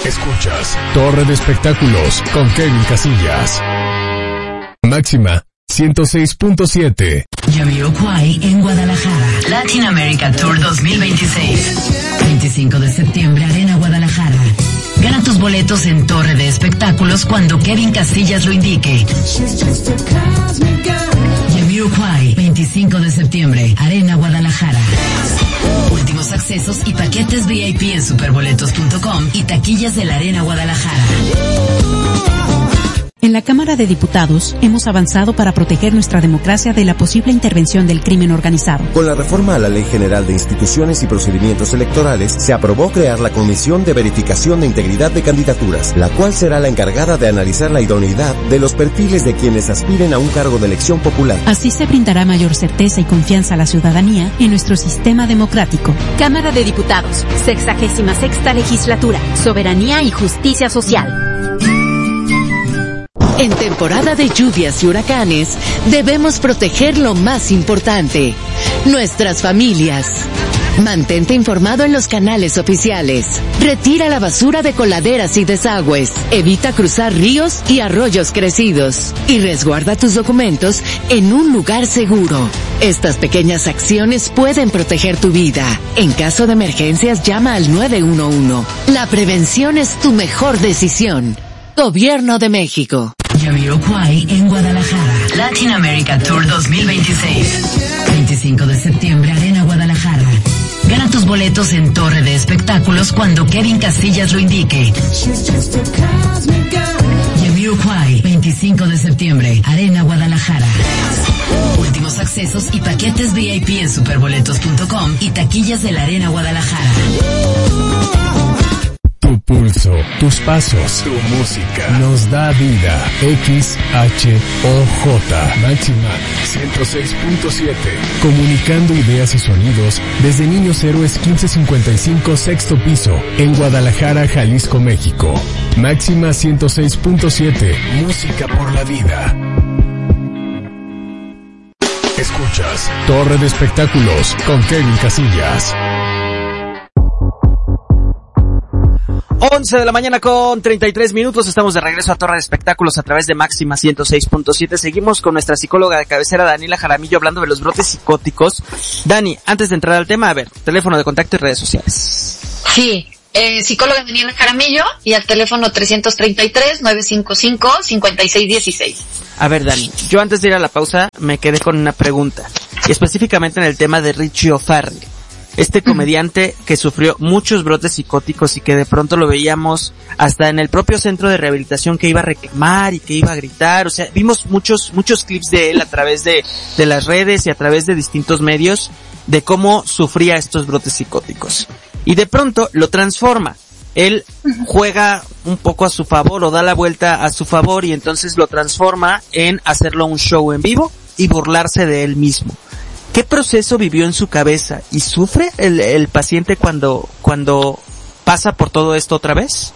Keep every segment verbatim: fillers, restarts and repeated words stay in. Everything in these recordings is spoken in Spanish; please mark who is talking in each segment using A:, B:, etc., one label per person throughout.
A: Escuchas Torre de Espectáculos con Kevin Casillas. Máxima ciento seis punto siete.
B: Jamiroquai en Guadalajara. Latin America Tour dos mil veintiséis. veinticinco de septiembre, Arena Guadalajara. Gana tus boletos en Torre de Espectáculos cuando Kevin Casillas lo indique. Jamiroquai, veinticinco de septiembre, Arena Guadalajara. Últimos accesos y paquetes V I P en superboletos punto com y taquillas de la Arena Guadalajara.
C: En la Cámara de Diputados hemos avanzado para proteger nuestra democracia de la posible intervención del crimen organizado.
D: Con la reforma a la Ley General de Instituciones y Procedimientos Electorales, se aprobó crear la Comisión de Verificación de Integridad de Candidaturas, la cual será la encargada de analizar la idoneidad de los perfiles de quienes aspiren a un cargo de elección popular.
C: Así se brindará mayor certeza y confianza a la ciudadanía en nuestro sistema democrático.
E: Cámara de Diputados, sexagésima sexta legislatura, soberanía y justicia social.
F: En temporada de lluvias y huracanes, debemos proteger lo más importante, nuestras familias. Mantente informado en los canales oficiales. Retira la basura de coladeras y desagües. Evita cruzar ríos y arroyos crecidos. Y resguarda tus documentos en un lugar seguro. Estas pequeñas acciones pueden proteger tu vida. En caso de emergencias, llama al nueve uno uno. La prevención es tu mejor decisión. Gobierno de México.
B: Jamiroquai en Guadalajara. Latin America Tour dos mil veintiséis. veinticinco de septiembre, Arena Guadalajara. Gana tus boletos en Torre de Espectáculos cuando Kevin Casillas lo indique. Jamiroquai, veinticinco de septiembre, Arena Guadalajara. Últimos accesos y paquetes V I P en superboletos punto com y taquillas de la Arena Guadalajara.
A: Tu pulso, tus pasos, tu música nos da vida. X H O J Máxima ciento seis punto siete. Comunicando ideas y sonidos desde Niños Héroes quince cincuenta y cinco, sexto piso, en Guadalajara, Jalisco, México. Máxima ciento seis punto siete. Música por la vida. Escuchas Torre de Espectáculos con Kevin Casillas.
G: once de la mañana con treinta y tres minutos, estamos de regreso a Torre de Espectáculos a través de Máxima ciento seis punto siete. Seguimos con nuestra psicóloga de cabecera, Daniela Jaramillo, hablando de los brotes psicóticos. Dani, antes de entrar al tema, a ver, teléfono de contacto y redes sociales.
H: Sí, eh, psicóloga Daniela Jaramillo y al teléfono trescientos treinta y tres, novecientos cincuenta y cinco, cincuenta y seis dieciséis.
G: A ver, Dani, yo antes de ir a la pausa me quedé con una pregunta, y específicamente en el tema de Richie O'Farrell. Este comediante que sufrió muchos brotes psicóticos y que de pronto lo veíamos hasta en el propio centro de rehabilitación, que iba a reclamar y que iba a gritar. O sea, vimos muchos, muchos clips de él a través de, de las redes y a través de distintos medios de cómo sufría estos brotes psicóticos. Y de pronto lo transforma. Él juega un poco a su favor o da la vuelta a su favor y entonces lo transforma en hacerlo un show en vivo y burlarse de él mismo. ¿Qué proceso vivió en su cabeza? ¿Y sufre el, el paciente cuando, cuando pasa por todo esto otra vez?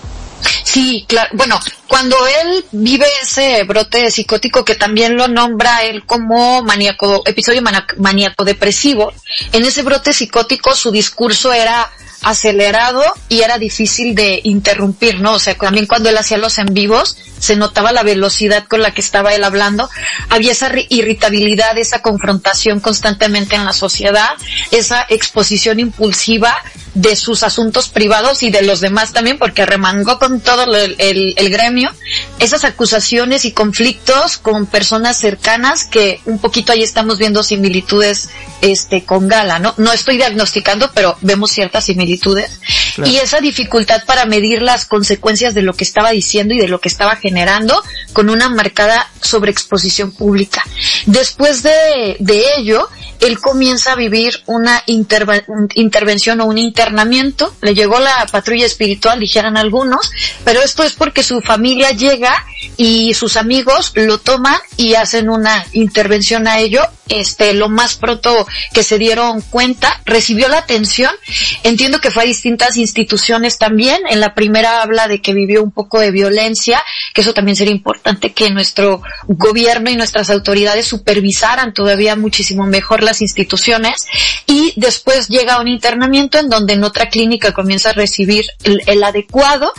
H: Sí, claro. Bueno, cuando él vive ese brote psicótico, que también lo nombra él como maníaco, episodio maníaco depresivo, en ese brote psicótico su discurso era acelerado y era difícil de interrumpir, ¿no? O sea, también cuando él hacía los en vivos, se notaba la velocidad con la que estaba él hablando, había esa irritabilidad, esa confrontación constantemente en la sociedad, esa exposición impulsiva de sus asuntos privados y de los demás también, porque arremangó con todo el, el, el gremio, esas acusaciones y conflictos con personas cercanas, que un poquito ahí estamos viendo similitudes este con Gala, ¿no? No estoy diagnosticando, pero vemos ciertas similitudes. Claro. Y esa dificultad para medir las consecuencias de lo que estaba diciendo y de lo que estaba generando, con una marcada sobreexposición pública. Después de, de ello, él comienza a vivir una interva- intervención o un internamiento. Le llegó la patrulla espiritual, dijeran algunos, pero esto es porque su familia llega y sus amigos lo toman y hacen una intervención a ello. Este, lo más pronto que se dieron cuenta, recibió la atención. Entiendo que fue a distintas instituciones también. En la primera habla de que vivió un poco de violencia, que eso también sería importante que nuestro gobierno y nuestras autoridades supervisaran todavía muchísimo mejor las instituciones. Y después llega a un internamiento en donde en otra clínica comienza a recibir el, el adecuado,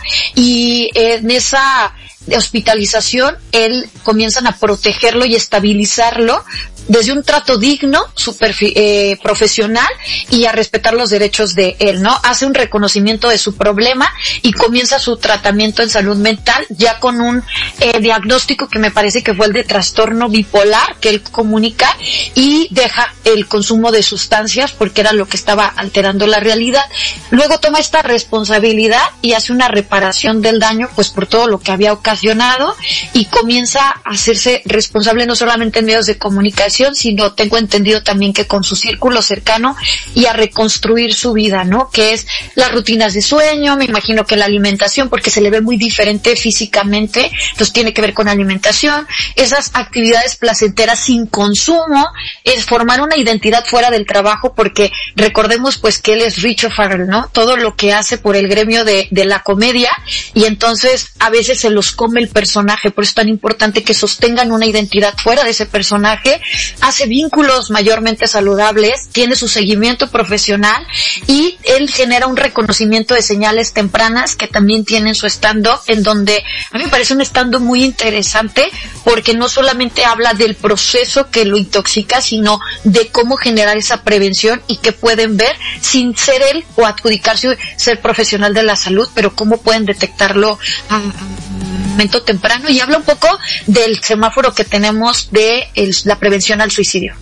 H: y en esa hospitalización él comienzan a protegerlo y estabilizarlo desde un trato digno, super, eh, profesional, y a respetar los derechos de él, ¿no? Hace un reconocimiento de su problema y comienza su tratamiento en salud mental ya con un eh, diagnóstico que me parece que fue el de trastorno bipolar que él comunica, y deja el consumo de sustancias porque era lo que estaba alterando la realidad. Luego toma esta responsabilidad y hace una reparación del daño, pues por todo lo que había ocasionado, y comienza a hacerse responsable no solamente en medios de comunicación, sino tengo entendido también que con su círculo cercano, y a reconstruir su vida, ¿no? Que es las rutinas de sueño, me imagino que la alimentación, porque se le ve muy diferente físicamente, entonces tiene que ver con alimentación, esas actividades placenteras sin consumo, es formar una identidad fuera del trabajo, porque recordemos pues que él es Rich O'Farrell, ¿no? Todo lo que hace por el gremio de, de la comedia, y entonces a veces se los come el personaje, por eso es tan importante que sostengan una identidad fuera de ese personaje. Hace vínculos mayormente saludables, tiene su seguimiento profesional, y él genera un reconocimiento de señales tempranas que también tiene en su stand-up, en donde a mí me parece un stand-up muy interesante, porque no solamente habla del proceso que lo intoxica, sino de cómo generar esa prevención y que pueden ver sin ser él o adjudicarse ser profesional de la salud, pero cómo pueden detectarlo a, a momento temprano, y habla un poco del semáforo que tenemos de el, la prevención al suicidio.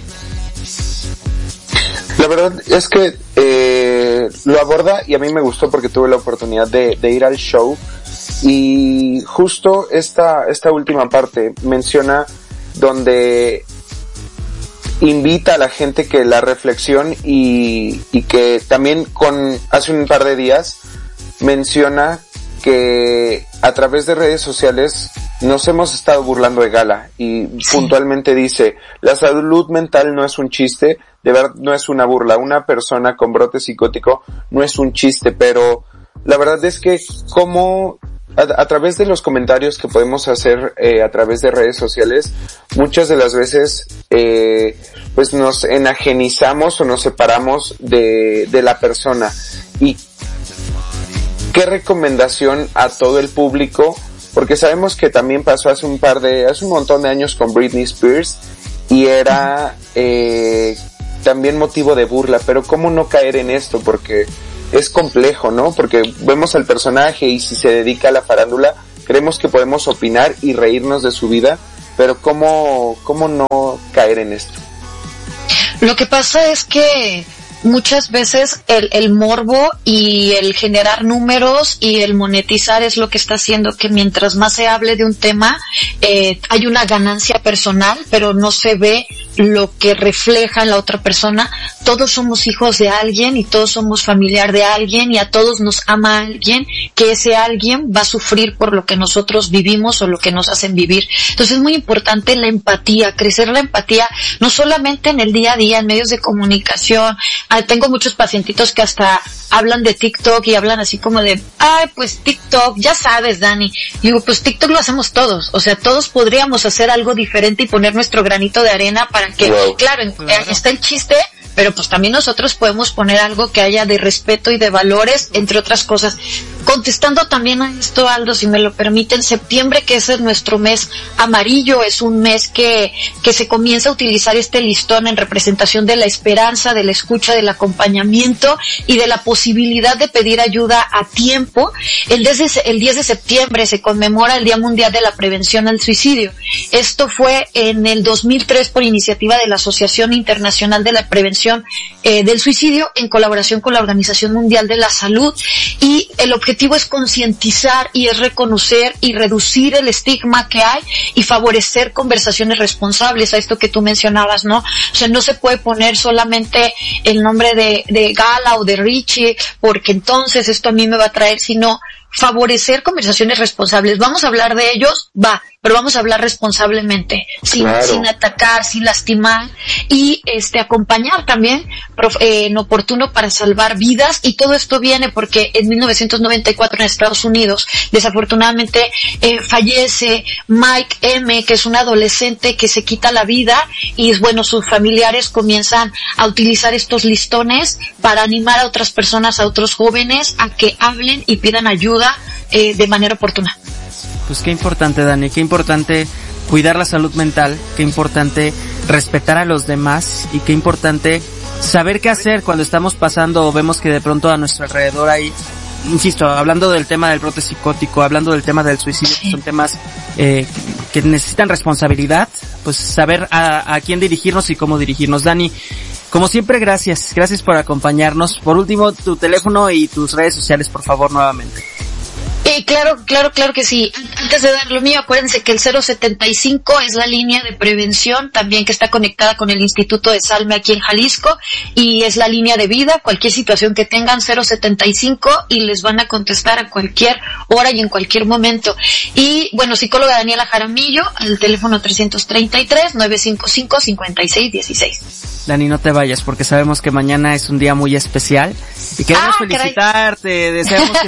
I: La verdad es que eh, lo aborda, y a mí me gustó porque tuve la oportunidad de, de ir al show, y justo esta esta última parte menciona donde invita a la gente que la reflexión, y, y que también con hace un par de días menciona que a través de redes sociales nos hemos estado burlando de Gala, y sí, puntualmente dice, la salud mental no es un chiste, de verdad no es una burla, una persona con brote psicótico no es un chiste, pero la verdad es que como a, a través de los comentarios que podemos hacer eh, a través de redes sociales, muchas de las veces eh, pues nos enajenizamos o nos separamos de, de la persona. Y ¿qué recomendación a todo el público? Porque sabemos que también pasó hace un par de, hace un montón de años con Britney Spears, y era eh, también motivo de burla, pero ¿cómo no caer en esto? Porque es complejo, ¿no? Porque vemos al personaje, y si se dedica a la farándula, creemos que podemos opinar y reírnos de su vida, pero ¿cómo, cómo no caer en esto?
H: Lo que pasa es que muchas veces el, el morbo y el generar números y el monetizar es lo que está haciendo que mientras más se hable de un tema, eh, hay una ganancia personal, pero no se ve lo que refleja en la otra persona. Todos somos hijos de alguien, y todos somos familiar de alguien, y a todos nos ama alguien, que ese alguien va a sufrir por lo que nosotros vivimos o lo que nos hacen vivir. Entonces es muy importante la empatía, crecer la empatía, no solamente en el día a día, en medios de comunicación. Ah, tengo muchos pacientitos que hasta hablan de TikTok y hablan así como de, ay, pues TikTok, ya sabes, Dani. Y digo, pues TikTok lo hacemos todos. O sea, todos podríamos hacer algo diferente y poner nuestro granito de arena para que, wow, claro, claro, está el chiste, pero pues también nosotros podemos poner algo que haya de respeto y de valores, entre otras cosas. Contestando también a esto, Aldo, si me lo permiten, septiembre, que ese es nuestro mes amarillo, es un mes que, que se comienza a utilizar este listón en representación de la esperanza, de la escucha, del acompañamiento y de la posibilidad de pedir ayuda a tiempo. El diez de, el diez de septiembre se conmemora el Día Mundial de la Prevención al Suicidio. Esto fue en el dos mil tres por iniciativa de la Asociación Internacional de la Prevención eh, del Suicidio, en colaboración con la Organización Mundial de la Salud, y el objetivo es concientizar y es reconocer y reducir el estigma que hay y favorecer conversaciones responsables, a esto que tú mencionabas, ¿no? O sea, no se puede poner solamente el nombre de, de Gala o de Richie, porque entonces esto a mí me va a traer, sino favorecer conversaciones responsables. Vamos a hablar de ellos, va, pero vamos a hablar responsablemente, sin, claro. sin atacar, sin lastimar, y este acompañar también eh, en oportuno para salvar vidas. Y todo esto viene porque en mil novecientos noventa y cuatro en Estados Unidos, desafortunadamente, eh, fallece Mike M., que es un adolescente que se quita la vida, y bueno, sus familiares comienzan a utilizar estos listones para animar a otras personas, a otros jóvenes, a que hablen y pidan ayuda Eh, de manera oportuna.
G: Pues qué importante, Dani, qué importante cuidar la salud mental, qué importante respetar a los demás y qué importante saber qué hacer cuando estamos pasando o vemos que de pronto a nuestro alrededor hay, insisto, hablando del tema del brote psicótico, hablando del tema del suicidio, sí. que son temas eh, que necesitan responsabilidad, pues saber a, a quién dirigirnos y cómo dirigirnos. Dani, como siempre, gracias, gracias por acompañarnos. Por último, tu teléfono y tus redes sociales, por favor, nuevamente.
H: Eh, claro, claro, claro que sí. Antes de dar lo mío, acuérdense que el cero setenta y cinco es la línea de prevención, también que está conectada con el Instituto de Salme aquí en Jalisco, y es la línea de vida. Cualquier situación que tengan, cero setenta y cinco, y les van a contestar a cualquier hora y en cualquier momento. Y bueno, psicóloga Daniela Jaramillo, al teléfono trescientos treinta y tres, novecientos cincuenta y cinco, cincuenta y seis dieciséis.
G: Dani, no te vayas porque sabemos que mañana es un día muy especial y queremos ah, felicitarte, caray. Deseamos que